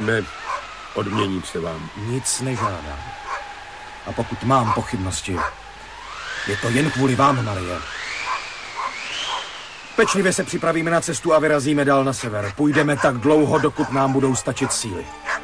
Víme, odměním se vám. Nic nežádám. A pokud mám pochybnosti, je to jen kvůli vám, Marie. Pečlivě se připravíme na cestu a vyrazíme dál na sever. Půjdeme tak dlouho, dokud nám budou stačit síly.